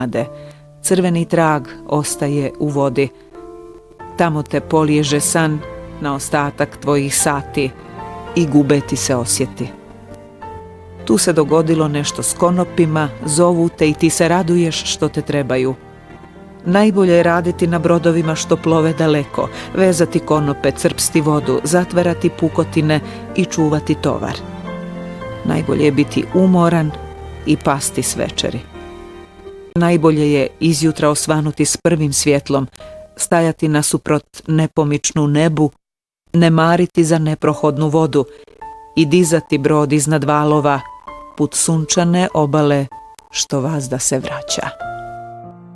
crveni trag ostaje u vodi. Tamo te poliježe san na ostatak tvojih sati i gube ti se osjeti. Tu se dogodilo nešto s konopima, zovu te i ti se raduješ što te trebaju. Najbolje je raditi na brodovima što plove daleko, vezati konope, crpsti vodu, zatvarati pukotine i čuvati tovar. Najbolje je biti umoran i pasti s večeri. Najbolje je izjutra osvanuti s prvim svjetlom, stajati nasuprot nepomičnu nebu, ne mariti za neprohodnu vodu i dizati brod iznad valova put sunčane obale što vazda se vraća.